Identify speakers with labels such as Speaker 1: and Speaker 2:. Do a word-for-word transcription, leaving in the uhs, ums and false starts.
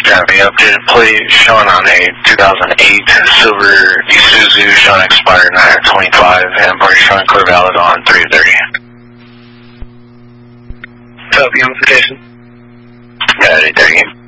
Speaker 1: driving updated plate showing on a two thousand eight silver Isuzu showing expired nine twenty-five and part showing clear valid on three thirty. Copy, notification. Yeah, eight thirty.